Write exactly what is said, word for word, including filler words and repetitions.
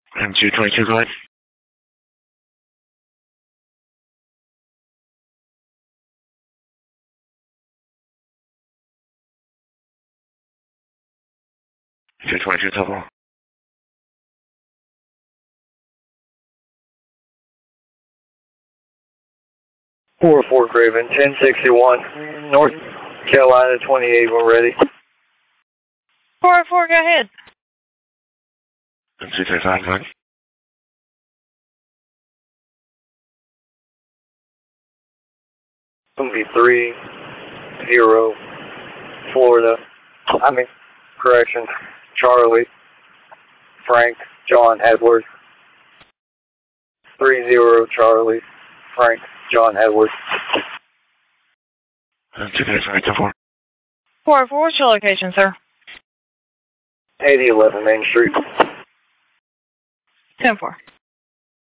M two twenty-two, go ahead. two twenty-two, telephone. four four Craven, ten sixty-one, North Carolina twenty-eight, we're ready. four four, go ahead. M two thirty-five, go ahead. Gonna be three zero, Florida. I mean, correction, Charlie, Frank, John, Edward. three zero, Charlie, Frank, John, Edward. M two thirty-five, ten four. four four, what's your location, sir? eighty eleven Main Street. ten four.